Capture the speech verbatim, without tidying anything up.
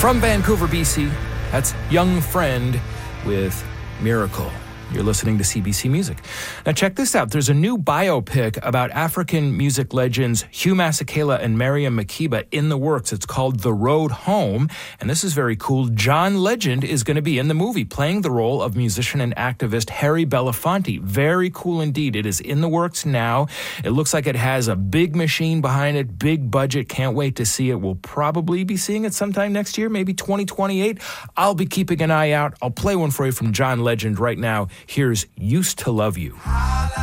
From Vancouver, B C, that's Young Friend with Miracle. You're listening to C B C Music. Now check this out. There's a new biopic about African music legends Hugh Masekela and Miriam Makeba in the works. It's called The Road Home, and this is very cool. John Legend is going to be in the movie, playing the role of musician and activist Harry Belafonte. Very cool indeed. It is in the works now. It looks like it has a big machine behind it, big budget. Can't wait to see it. We'll probably be seeing it sometime next year, maybe twenty twenty-eight. I'll be keeping an eye out. I'll play one for you from John Legend right now. Here's Used to Love You.